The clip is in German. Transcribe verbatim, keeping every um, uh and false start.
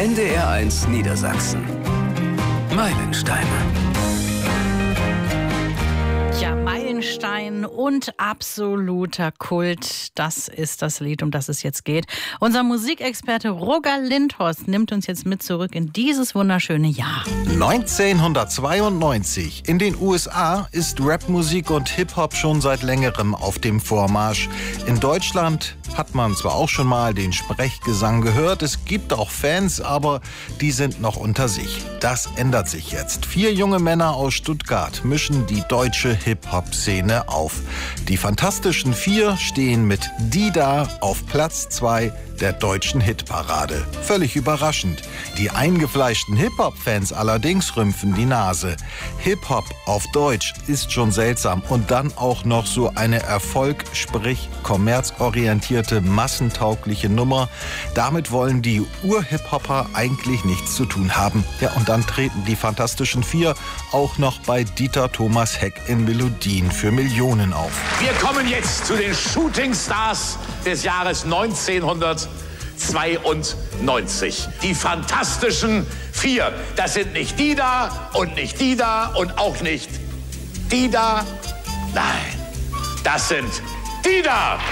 N D R eins Niedersachsen. Meilensteine. Ja, Meilenstein und absoluter Kult, das ist das Lied, um das es jetzt geht. Unser Musikexperte Roger Lindhorst nimmt uns jetzt mit zurück in dieses wunderschöne Jahr. neunzehnhundertzweiundneunzig. In den U S A ist Rapmusik und Hip-Hop schon seit längerem auf dem Vormarsch. In Deutschland hat man zwar auch schon mal den Sprechgesang gehört, es gibt auch Fans, aber die sind noch unter sich. Das ändert sich jetzt. Vier junge Männer aus Stuttgart mischen die deutsche Hip-Hop-Szene auf. Die Fantastischen Vier stehen mit Die Da auf Platz zwei der deutschen Hitparade. Völlig überraschend. Die eingefleischten Hip-Hop-Fans allerdings rümpfen die Nase. Hip-Hop auf Deutsch ist schon seltsam und dann auch noch so eine Erfolg, sprich kommerzorientierte, massentaugliche Nummer. Damit wollen die Ur-Hip-Hopper eigentlich nichts zu tun haben. Ja, und dann treten die Fantastischen Vier auch noch bei Dieter Thomas Heck in Melodien für Millionen auf. Wir kommen jetzt zu den Shooting Stars des Jahres neunzehnhundertzweiundneunzig. Die Fantastischen Vier. Das sind nicht die da und nicht die da und auch nicht die da. Nein, das sind die da.